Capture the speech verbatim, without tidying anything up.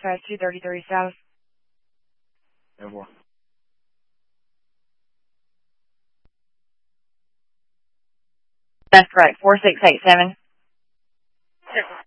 five two thirty-three South. Ever. That's correct. four six eight seven. Six